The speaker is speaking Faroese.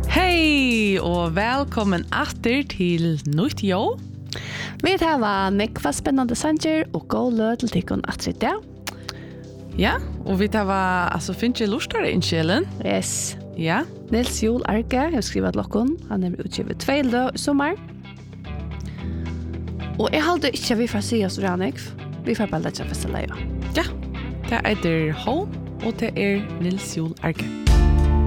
Hej och välkommen åter till nytt år. Vi har nekva spännande sanger och gå löd till tikon att det. Ja, och vi har alltså finns ju lustare in själen. Yes. Ja. Nils Jol Arke har skrivit lockon. Han är utgivet 2 i sommar. Och jag hade inte vi får se oss Ranek. Vi får bara lägga fast lägga. Ja. Det är Home och det är Nils Jol Arke.